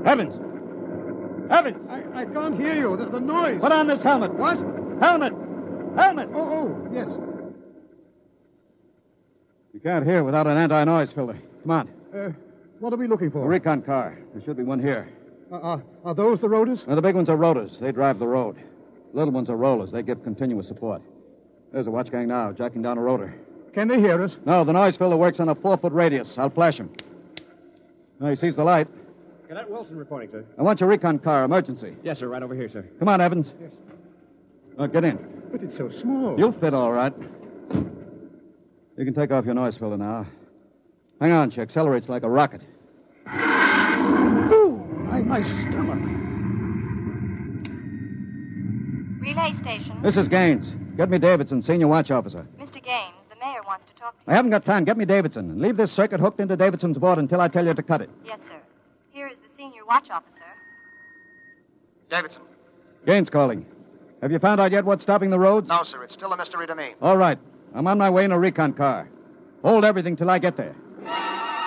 Evans! Evans! I can't hear you. The noise. Put on this helmet. What? Helmet! Helmet! Oh, yes. You can't hear without an anti-noise filter. Come on. What are we looking A for? recon car. There should be one here. Are those the rotors? Now, the big ones are rotors. They drive the road. The little ones are rollers. They give continuous support. There's a watch gang now, jacking down a rotor. Can they hear us? No, the noise filter works on a 4-foot radius. I'll flash him. Now, he sees the light. Cadet Wilson reporting, sir. I want your recon car. Emergency. Yes, sir. Right over here, sir. Come on, Evans. Yes. Get in. But it's so small. You'll fit all right. You can take off your noise filter now. Hang on, she accelerates like a rocket. Ooh, my stomach. Relay station. This is Gaines. Get me Davidson, senior watch officer. Mr. Gaines, the mayor wants to talk to you. I haven't got time. Get me Davidson. And leave this circuit hooked into Davidson's board until I tell you to cut it. Yes, sir. Here is the senior watch officer. Davidson. Gaines calling. Have you found out yet what's stopping the roads? No, sir. It's still a mystery to me. All right. I'm on my way in a recon car. Hold everything till I get there.